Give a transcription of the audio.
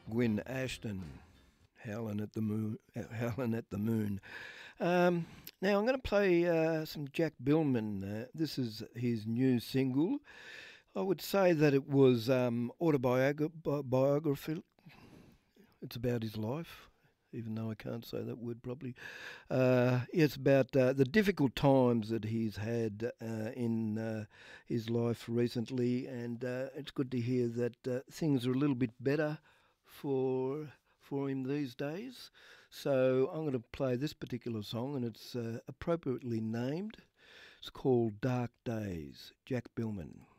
Gwyn Ashton, Howling at the Moon. Howling at the Moon. Um, Now I'm going to play some Jack Billman. This is his new single. I would say that it was autobiographical. It's about his life, even though I can't say that word properly. It's about the difficult times that he's had in his life recently, and it's good to hear that things are a little bit better for him these days. So I'm going to play this particular song, and it's appropriately named. It's called Dark Days, Jack Billman.